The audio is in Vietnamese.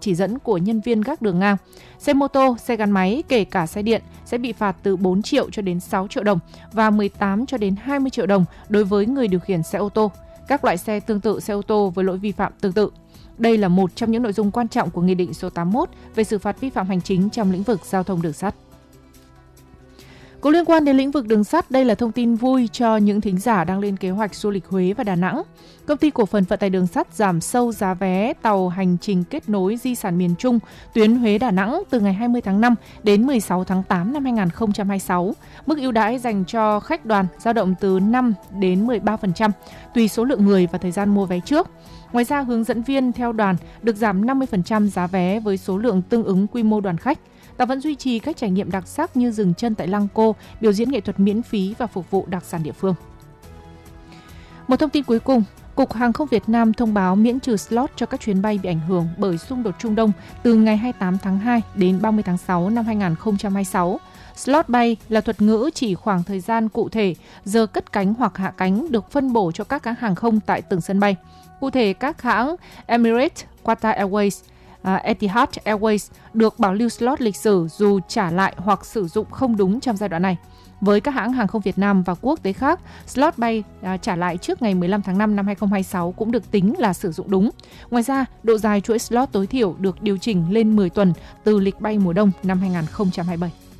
chỉ dẫn của nhân viên gác đường ngang. Xe mô tô, xe gắn máy, kể cả xe điện sẽ bị phạt từ 4 triệu cho đến 6 triệu đồng và 18 cho đến 20 triệu đồng đối với người điều khiển xe ô tô. Các loại xe tương tự xe ô tô với lỗi vi phạm tương tự. Đây là một trong những nội dung quan trọng của Nghị định số 81 về xử phạt vi phạm hành chính trong lĩnh vực giao thông đường sắt. Cũng liên quan đến lĩnh vực đường sắt, đây là thông tin vui cho những thính giả đang lên kế hoạch du lịch Huế và Đà Nẵng. Công ty cổ phần vận tải đường sắt giảm sâu giá vé tàu hành trình kết nối di sản miền Trung tuyến Huế-Đà Nẵng từ ngày 20 tháng 5 đến 16 tháng 8 năm 2026. Mức ưu đãi dành cho khách đoàn dao động từ 5 đến 13%, tùy số lượng người và thời gian mua vé trước. Ngoài ra, hướng dẫn viên theo đoàn được giảm 50% giá vé với số lượng tương ứng quy mô đoàn khách. Tàu vẫn duy trì các trải nghiệm đặc sắc như dừng chân tại Lăng Cô, biểu diễn nghệ thuật miễn phí và phục vụ đặc sản địa phương. Một thông tin cuối cùng, Cục Hàng không Việt Nam thông báo miễn trừ slot cho các chuyến bay bị ảnh hưởng bởi xung đột Trung Đông từ ngày 28 tháng 2 đến 30 tháng 6 năm 2026. Slot bay là thuật ngữ chỉ khoảng thời gian cụ thể, giờ cất cánh hoặc hạ cánh được phân bổ cho các hãng hàng không tại từng sân bay. Cụ thể, các hãng Emirates, Qatar Airways, Etihad Airways được bảo lưu slot lịch sử dù trả lại hoặc sử dụng không đúng trong giai đoạn này. Với các hãng hàng không Việt Nam và quốc tế khác, slot bay trả lại trước ngày 15 tháng 5 năm 2026 cũng được tính là sử dụng đúng. Ngoài ra, độ dài chuỗi slot tối thiểu được điều chỉnh lên 10 tuần từ lịch bay mùa đông năm 2027.